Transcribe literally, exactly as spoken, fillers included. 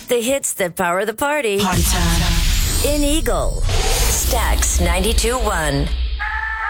The hits that power the party. Party time. In Eagle. Stax ninety-two point one.